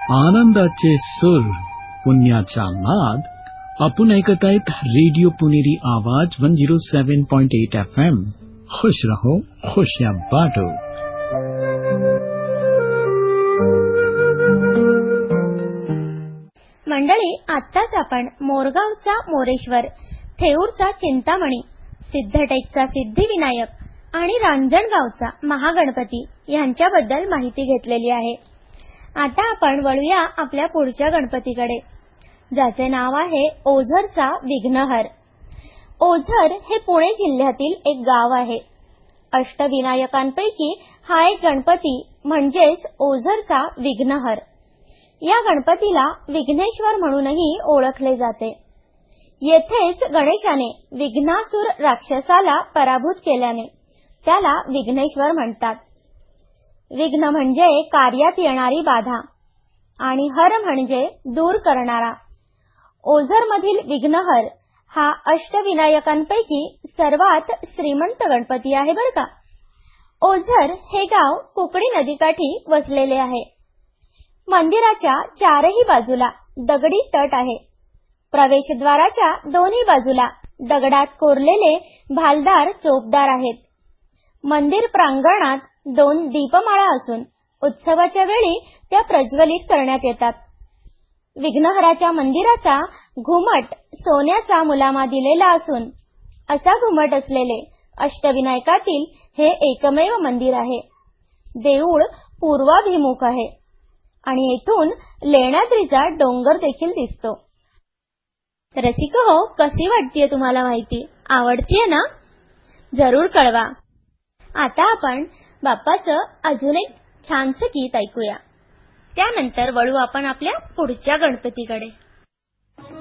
आनंदाचे सूर, पुण्याचा नाद. आपण ऐकतायत रेडिओ पुणेरी आवाज 107.8 FM. खुश रहो, खुशियां बांटो. मंडळी, आत्ताच आपण मोरगावचा मोरेश्वर, थेऊरचा चिंतामणी, सिद्धटेकचा सिद्धिविनायक आणि रांजणगावचा महागणपती यांच्याबद्दल माहिती घेतलेली आहे. आता आपण वळूया आपल्या पुढच्या गणपतीकडे, ज्याचे नाव आहे ओझरचा विघ्नहर. ओझर हे पुणे जिल्ह्यातील एक गाव आहे. अष्टविनायकांपैकी हा एक गणपती म्हणजेच ओझरचा विघ्नहर. या गणपतीला विघ्नेश्वर म्हणूनही ओळखले जाते. येथेच गणेशाने विघ्नासुर राक्षसाला पराभूत केल्याने त्याला विघ्नेश्वर म्हणतात. विघ्न म्हणजे कार्यात येणारी बाधा आणि हर म्हणजे दूर करणारा. ओझरमधील विघ्नहर हा अष्टविनायकांपैकी सर्वात श्रीमंत गणपती आहे बरं का. ओझर हे गाव कुकडी नदीकाठी वसलेले आहे. मंदिराच्या चारही बाजूला दगडी तट आहे. प्रवेशद्वाराच्या दोन्ही बाजूला दगडात कोरलेले भालदार चोपदार आहेत. मंदिर प्रांगणात 2 दीपमाळा असून उत्सवाच्या वेळी त्या प्रज्वलित करण्यात येतात. विघ्नहराच्या मंदिराचा घुमट सोन्याचा मुलामा दिलेला असून असा घुमट असलेले अष्टविनायकातील हे एकमेव मंदिर आहे. देऊळ पूर्वाभिमुख आहे आणि येथून लेण्याद्रीचा डोंगर देखील दिसतो. रसिक हो, कशी वाटतेय तुम्हाला माहिती? आवडतीये ना? जरूर कळवा. आता आपण बाप्पाचं अजून एक छानसं गीत ऐकूया. त्यानंतर वळू आपण आपल्या पुढच्या गणपतीकडे.